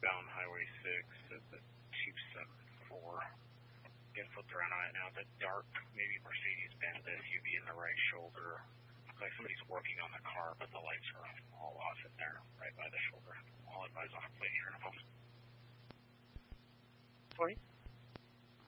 eastbound Highway 6 at the 274. Get flipped around on it now. The dark, maybe Mercedes-Benz SUV in the right shoulder. Looks like somebody's working on the car, but the lights are all off in there, right by the shoulder. I'll advise on a plate here in a moment. 20.